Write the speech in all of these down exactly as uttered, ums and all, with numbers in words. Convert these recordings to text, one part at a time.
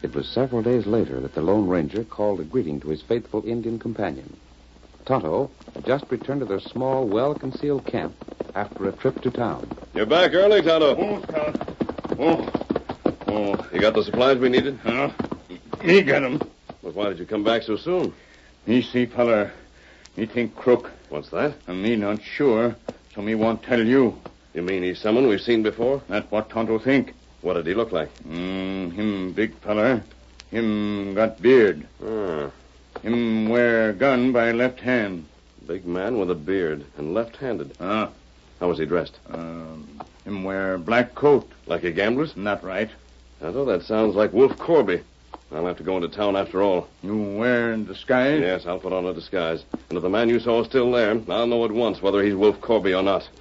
It was several days later that the Lone Ranger called a greeting to his faithful Indian companion. Tonto had just returned to their small, well-concealed camp after a trip to town. You're back early, Tonto. Oh, Scout. Oh. Oh, you got the supplies we needed? Huh? Me got 'em. But why did you come back so soon? Me see feller. Me think crook. What's that? And me not sure, so me won't tell you. You mean he's someone we've seen before? That's what Tonto think. What did he look like? Mm, him big feller. Him got beard. Ah, Him wear gun by left hand. big man with a beard and left-handed. Ah. How was he dressed? Um, him wear black coat. Like a gambler's? Not right. Tonto, that sounds like Wolf Corby. I'll have to go into town after all. You wear in disguise? Yes, I'll put on a disguise. And if the man you saw is still there, I'll know at once whether he's Wolf Corby or not.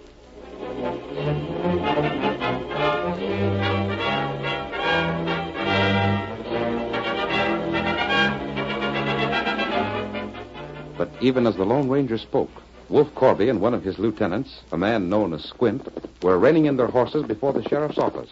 But even as the Lone Ranger spoke, Wolf Corby and one of his lieutenants, a man known as Squint, were reining in their horses before the sheriff's office.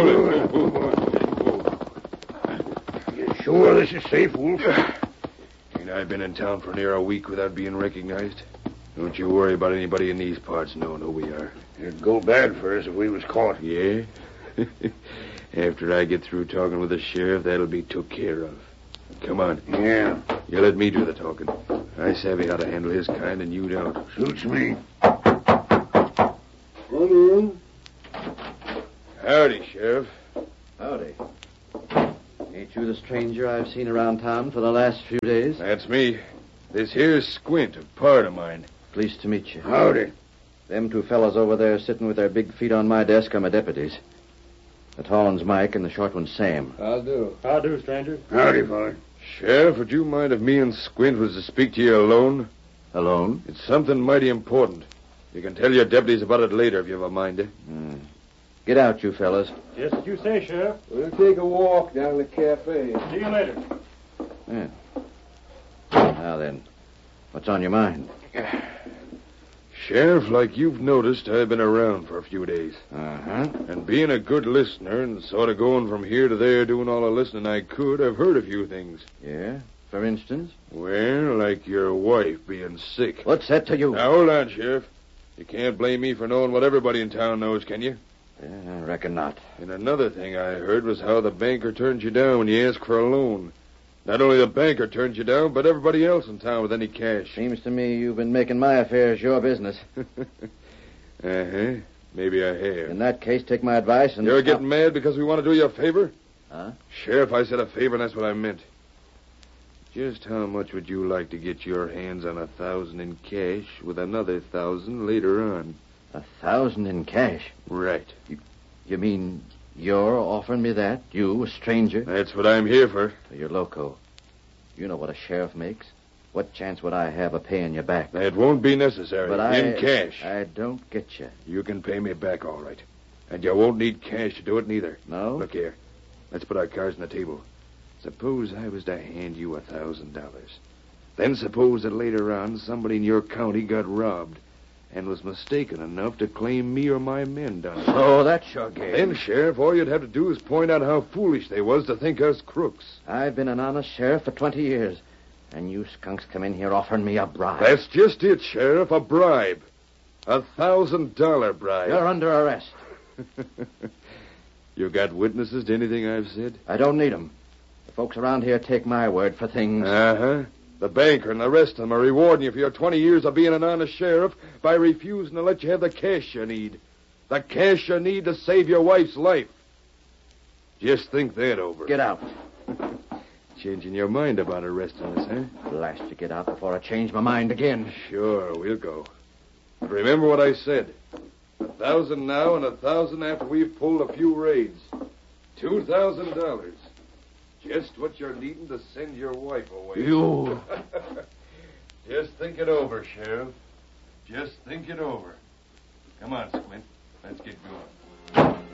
You sure this is safe, Wolf? Ain't I been in town for near a week without being recognized? Don't you worry about anybody in these parts knowing who we are. It'd go bad for us if we was caught. Yeah? After I get through talking with the sheriff, that'll be took care of. Come on. Yeah. You let me do the talking. I savvy how to handle his kind, and you don't. Suits me. Come in. Howdy, Sheriff. Howdy. Ain't you the stranger I've seen around town for the last few days? That's me. This here's Squint, a pard of mine. Pleased to meet you. Howdy. Them two fellas over there sitting with their big feet on my desk are my deputies. The tall one's Mike and the short one's Sam. I'll do. How do, stranger? Howdy, fella. Sheriff, would you mind if me and Squint was to speak to you alone? Alone? It's something mighty important. You can tell your deputies about it later if you have a mind to. Mm. Get out, you fellas. Just as you say, Sheriff. We'll take a walk down to the cafe. See you later. Yeah. Now then, what's on your mind? Sheriff, like you've noticed, I've been around for a few days. Uh-huh. And being a good listener and sort of going from here to there doing all the listening I could, I've heard a few things. Yeah? For instance? Well, like your wife being sick. What's that to you? Now, hold on, Sheriff. You can't blame me for knowing what everybody in town knows, can you? Yeah, I reckon not. And another thing I heard was how the banker turned you down when you asked for a loan. Not only the banker turned you down, but everybody else in town with any cash. Seems to me you've been making my affairs your business. Uh-huh. Maybe I have. In that case, take my advice and... You're getting mad because we want to do you a favor? Huh? Sheriff, I said a favor, and that's what I meant. Just how much would you like to get your hands on a thousand in cash with another thousand later on? A thousand in cash? Right. You mean you're offering me that? You, a stranger? That's what I'm here for. You're loco. You know what a sheriff makes. What chance would I have of paying you back? It won't be necessary. But I... In cash. I don't get you. You can pay me back, all right. And you won't need cash to do it, neither. No? Look here. Let's put our cards on the table. Suppose I was to hand you a thousand dollars. Then suppose that later on somebody in your county got robbed and was mistaken enough to claim me or my men done it. Oh, that's your game. Then, Sheriff, all you'd have to do is point out how foolish they was to think us crooks. I've been an honest sheriff for twenty years, and you skunks come in here offering me a bribe. That's just it, Sheriff, a bribe. A thousand dollar bribe. You're under arrest. You got witnesses to anything I've said? I don't need 'em. The folks around here take my word for things. Uh-huh. The banker and the rest of them are rewarding you for your twenty years of being an honest sheriff by refusing to let you have the cash you need. The cash you need to save your wife's life. Just think that over. Get out. Changing your mind about arresting us, huh? Blast you, get out before I change my mind again. Sure, we'll go. But remember what I said. A thousand now and a thousand after we've pulled a few raids. Two thousand dollars. Just what you're needing to send your wife away. You... Just think it over, Sheriff. Just think it over. Come on, Squint. Let's get going.